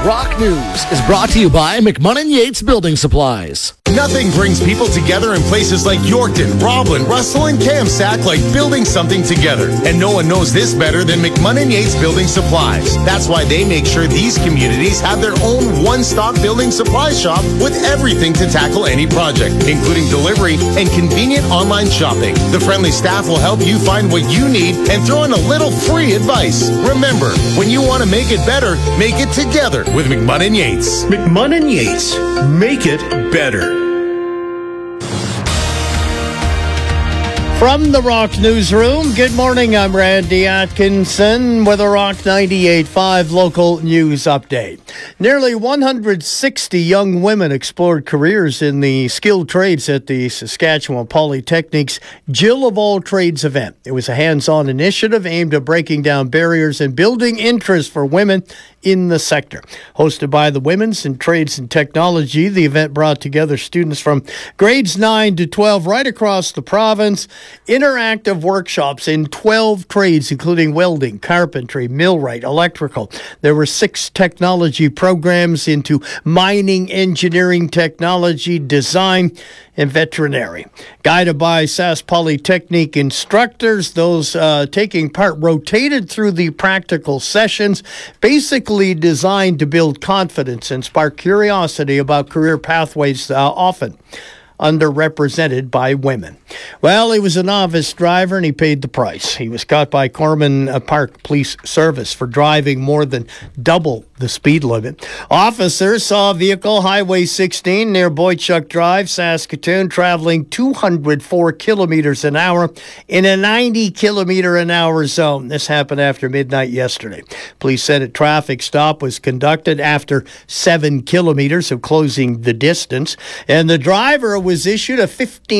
Rock News is brought to you by McMunn & Yates Building Supplies. Nothing brings people together in places like Yorkton, Roblin, Russell, and Kamsack like building something together. And no one knows this better than McMunn & Yates Building Supplies. That's why they make sure these communities have their own one-stop building supply shop with everything to tackle any project, including delivery and convenient online shopping. The friendly staff will help you find what you need and throw in a little free advice. Remember, when you want to make it better, make it together with McMunn & Yates. McMunn & Yates. Make it better. From the Rock Newsroom, good morning. I'm Randy Atkinson with a Rock 98.5 local news update. Nearly 160 young women explored careers in the skilled trades at the Saskatchewan Polytechnic's Jill of All Trades event. It was a hands-on initiative aimed at breaking down barriers and building interest for women in the sector. Hosted by the Women's in Trades and Technology, the event brought together students from grades 9 to 12 right across the province. Interactive workshops in 12 trades, including welding, carpentry, millwright, electrical. There were 6 technology programs into mining, engineering, technology, design, and veterinary. Guided by Sask Polytechnic instructors, those taking part rotated through the practical sessions, basically designed to build confidence and spark curiosity about career pathways often underrepresented by women. Well, he was a novice driver and he paid the price. He was caught by Corman Park Police Service for driving more than double the speed limit. Officers saw a vehicle, Highway 16 near Boychuk Drive, Saskatoon, traveling 204 kilometers an hour in a 90 kilometer an hour zone. This happened after midnight yesterday. Police said a traffic stop was conducted after 7 kilometers of closing the distance, and the driver was issued a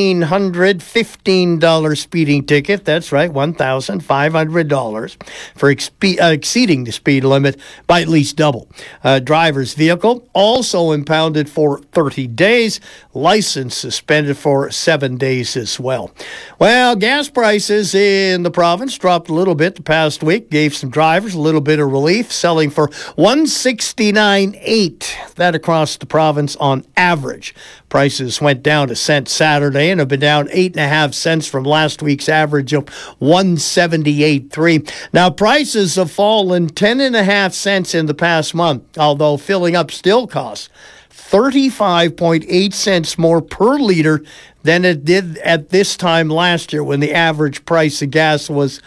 $1,515 speeding ticket. That's right, $1,500 for exceeding the speed limit by at least double. Driver's vehicle also impounded for 30 days. License suspended for 7 days as well. Well, gas prices in the province dropped a little bit the past week. Gave some drivers a little bit of relief, selling for $1.69.8. That across the province on average. Prices went down a cent Saturday and have been down 8.5 cents from last week's average of $1.78.3. Now, prices have fallen 10.5 cents in the past month, although filling up still costs 35.8 cents more per liter than it did at this time last year when the average price of gas was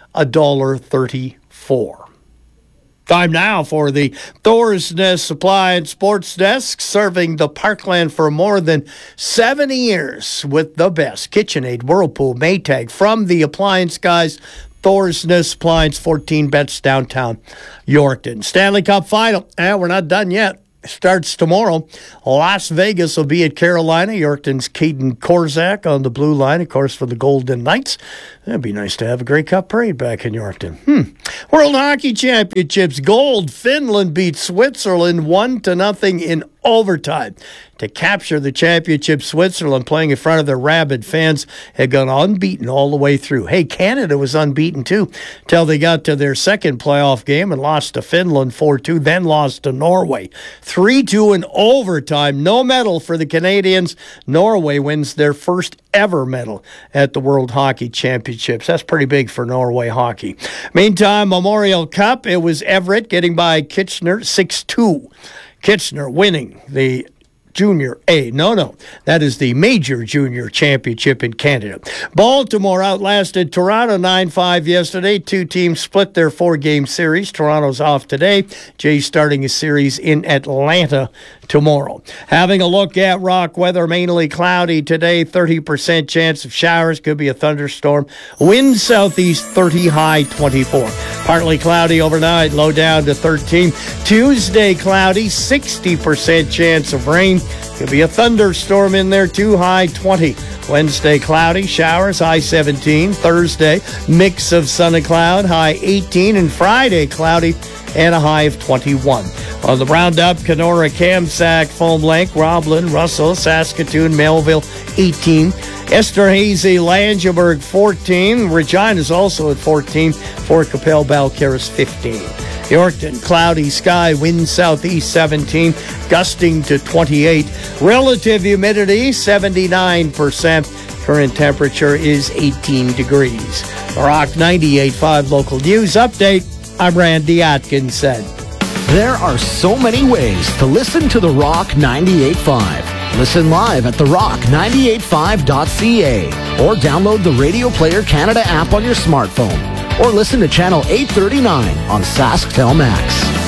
$1.34. Time now for the Thor's Nest Supply and Sports Desk, serving the Parkland for more than 70 years with the best. KitchenAid, Whirlpool, Maytag, from the appliance guys. Thor's Nest Appliance, 14 Bets, downtown Yorkton. Stanley Cup Final. We're not done yet. Starts tomorrow. Las Vegas will be at Carolina. Yorkton's Caden Korzak on the blue line, of course, for the Golden Knights. It'd be nice to have a Grey Cup parade back in Yorkton. World Hockey Championships. Gold. Finland beat Switzerland 1-0 in overtime. To capture the championship, Switzerland, playing in front of their rabid fans, had gone unbeaten all the way through. Hey, Canada was unbeaten too, till they got to their second playoff game and lost to Finland 4-2, then lost to Norway 3-2 in overtime. No medal for the Canadians. Norway wins their first ever medal at the World Hockey Championships. That's pretty big for Norway hockey. Meantime, Memorial Cup, it was Everett getting by Kitchener 6-2. Kitchener winning the Junior A. No, that is the Major Junior Championship in Canada. Baltimore outlasted Toronto 9-5 yesterday. Two teams split their 4-game series. Toronto's off today. Jay's starting a series in Atlanta tomorrow. Having a look at rock weather, mainly cloudy today, 30% chance of showers, could be a thunderstorm. Wind southeast 30, high 24. Partly cloudy overnight, low down to 13. Tuesday cloudy, 60% chance of rain. Could be a thunderstorm in there too, high 20. Wednesday cloudy, showers, high 17. Thursday, mix of sun and cloud, high 18. And Friday cloudy and a high of 21. On the roundup, Kenora, Kamsack, Foam Lake, Roblin, Russell, Saskatoon, Melville, 18. Esterhazy, Langeberg, 14. Regina's also at 14. Fort Capel, Balcarres, 15. Yorkton, cloudy sky, wind southeast 17, gusting to 28. Relative humidity 79%. Current temperature is 18 degrees. The Rock 98.5 local news update. I'm Randy Atkinson. There are so many ways to listen to The Rock 98.5. Listen live at therock985.ca or download the Radio Player Canada app on your smartphone or listen to Channel 839 on SaskTel Max.